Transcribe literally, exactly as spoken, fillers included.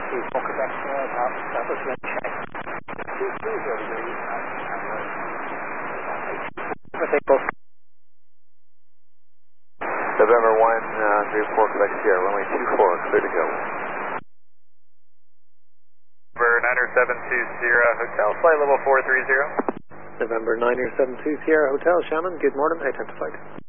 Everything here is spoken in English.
two four, Quebec, uh, Southwest wind check. two three zero degrees, uh, they both. November one, uh, three four, Quebec Sierra, runway two four, clear to go. November niner seven two Sierra Hotel, flight level four three zero. November niner seven two Sierra Hotel, Shannon, good morning, identified.